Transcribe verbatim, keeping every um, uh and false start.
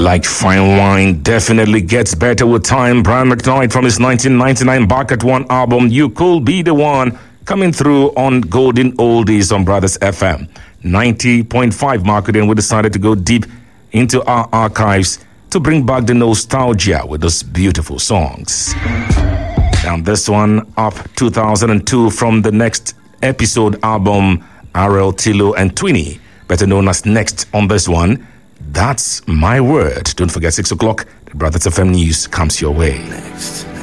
Like fine wine, definitely gets better with time. Brian McKnight from his nineteen ninety-nine Back at One album, You Could Be the One, coming through on Golden Oldies on Brothers F M. ninety point five marketing, we decided to go deep into our archives to bring back the nostalgia with those beautiful songs. And this one up two thousand two from the Next Episode album, R L Tilo and Twinny, better known as Next on this one. That's My Word. Don't forget, six o'clock, the Brothers F M News comes your way. Next.